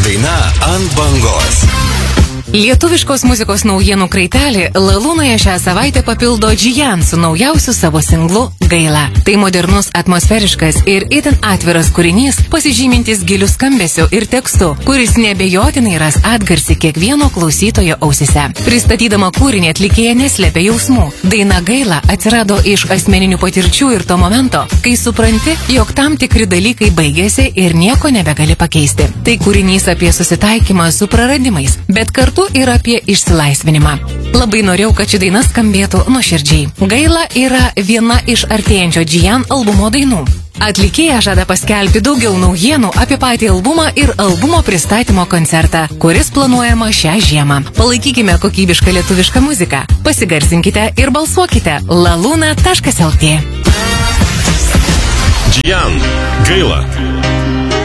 daina ant bangos. Lietuviškos muzikos naujienų kraitelį Lalūnoje šią savaitę papildo Džijan su naujausiu savo singlu Gaila. Tai modernus, atmosferiškas ir itin atviras kūrinys, pasižymintis giliu skambesiu ir tekstu, kuris neabejotinai ras atgarsį kiekvieno klausytojo ausise. Pristatydama kūrinį atlikėja neslėpia jausmų. Daina Gaila atsirado iš asmeninių patirčių ir to momento, kai supranti, jog tam tikri dalykai baigėsi ir nieko nebegali pakeisti. Tai kūrinys apie susitaikymą su praradimais, bet kartu ir apie išsilaisvinimą. Labai norėjau, kad ši daina skambėtų nuoširdžiai. Gaila yra viena iš artėjančio Džijan albumo dainų. Atlikėja žada paskelbti daugiau naujienų apie patį albumą ir albumo pristatymo koncertą, kuris planuojama šią žiemą. Palaikykime kokybišką lietuvišką muziką. Pasigarsinkite ir balsuokite laluna.lt. Džijan, Gaila.